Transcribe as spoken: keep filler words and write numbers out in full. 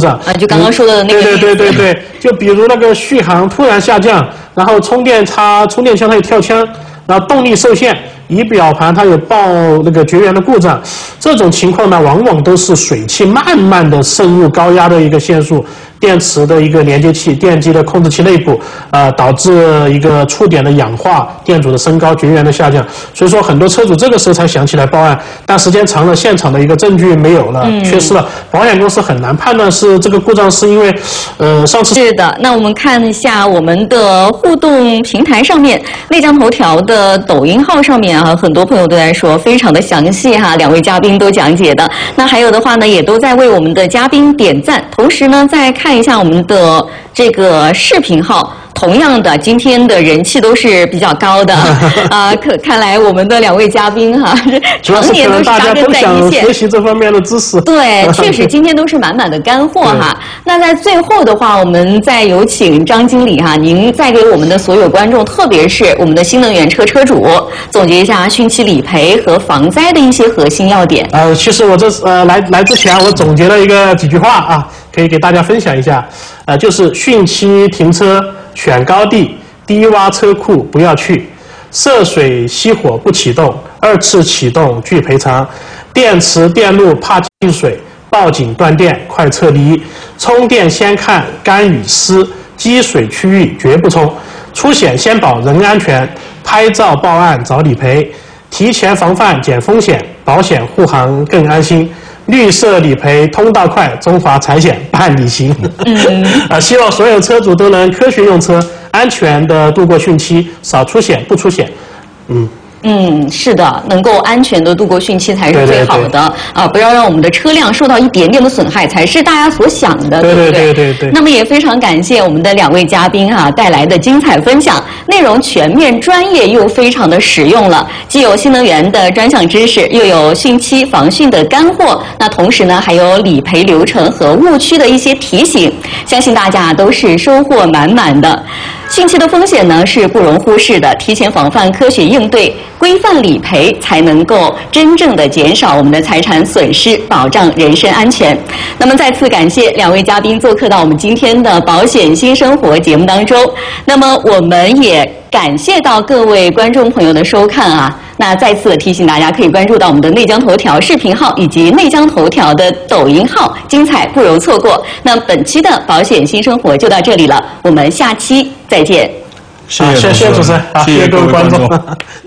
障啊，就刚刚说的那个。 对对对对对，就比如那个续航突然下降，然后充电插充电枪它有跳枪，然后动力受限，仪表盘它有报那个绝缘的故障，这种情况呢，往往都是水汽慢慢的渗入高压的一个线束。电池的一个连接器、电机的控制器内部，呃，导致一个触点的氧化，电阻的升高，绝缘的下降。所以说，很多车主这个时候才想起来报案，但时间长了，现场的一个证据没有了，嗯、缺失了，保险公司很难判断是这个故障是因为，呃，上次是的。那我们看一下我们的互动平台上面，内江头条的抖音号上面啊，很多朋友都在说非常的详细哈，两位嘉宾都讲解的。那还有的话呢，也都在为我们的嘉宾点赞，同时呢，在看一下我们的这个视频号，同样的今天的人气都是比较高的啊，可看来我们的两位嘉宾哈，常年都是扎根在一线， 学习这方面的知识。 对，确实今天都是满满的干货哈。那在最后的话，我们再有请张经理哈，您再给我们的所有观众，特别是我们的新能源车车主，总结一下汛期理赔和防灾的一些核心要点。 呃，其实我这呃来来之前，我总结了一个几句话啊。可以给大家分享一下，呃，就是汛期停车选高地，低洼车库不要去，涉水熄火不启动，二次启动拒赔偿，电池电路怕进水，报警断电快撤离，充电先看干与湿，积水区域绝不冲，出险先保人安全，拍照报案找理赔，提前防范减风险，保险护航更安心。绿色理赔通道快，中华财险办理行。嗯，啊，希望所有车主都能科学用车，安全的度过汛期，少出险不出险。嗯。 嗯，是的，能够安全的度过汛期才是最好的。对对对啊！不要让我们的车辆受到一点点的损害，才是大家所想的， 对对不对？对对对。 那么也非常感谢我们的两位嘉宾哈、啊、带来的精彩分享，内容全面、专业又非常的实用了，既有新能源的专项知识，又有汛期防汛的干货。那同时呢，还有理赔流程和误区的一些提醒，相信大家都是收获满满的。汛期的风险呢是不容忽视的，提前防范、科学应对、规范理赔，才能够真正的减少我们的财产损失，保障人身安全。那么再次感谢两位嘉宾做客到我们今天的保险新生活节目当中。那么我们也感谢到各位观众朋友的收看啊。那再次提醒大家，可以关注到我们的内江头条视频号以及内江头条的抖音号，精彩不容错过。那本期的保险新生活就到这里了，我们下期再见。 谢谢，谢谢主持人，谢谢各位观众。